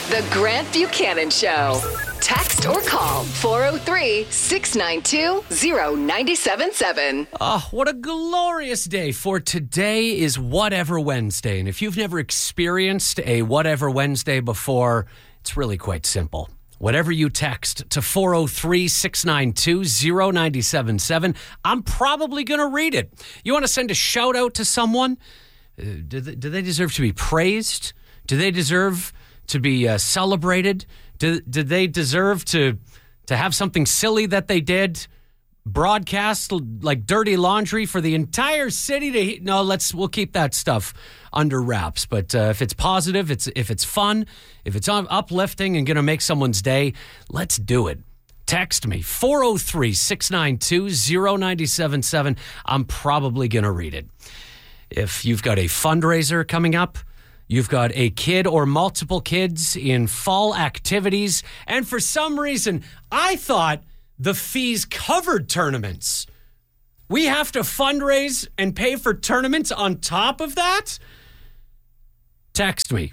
The Grant Buchanan Show. Text or call 403-692-0977. Oh, what a glorious day, for today is Whatever Wednesday. And if you've never experienced a Whatever Wednesday before, it's really quite simple. Whatever you text to 403-692-0977, I'm probably going to read it. You want to send a shout out to someone? Do they deserve to be praised? Do they deserve to be celebrated? Do they deserve to have something silly that they did broadcast like dirty laundry for the entire city to? No, we'll keep that stuff under wraps. But if it's positive, if it's fun, if it's uplifting and going to make someone's day, let's do it. Text me 403-692-0977. I'm probably going to read it. If you've got a fundraiser coming up, you've got a kid or multiple kids in fall activities, and for some reason, I thought the fees covered tournaments. We have to fundraise and pay for tournaments on top of that? Text me,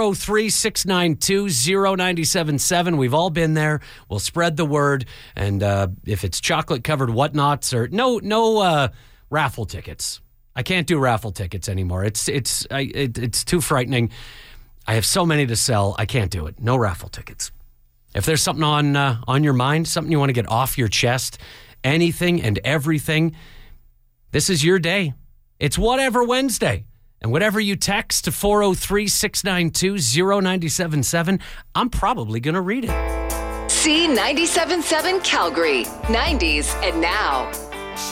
403-692-0977. We've all been there. We'll spread the word, and if it's chocolate-covered whatnots or no raffle tickets. I can't do raffle tickets anymore. It's too frightening. I have so many to sell. I can't do it. No raffle tickets. If there's something on your mind, something you want to get off your chest, anything and everything, this is your day. It's Whatever Wednesday. And whatever you text to 403-692-0977, I'm probably going to read it. C97.7 Calgary, 90s and now.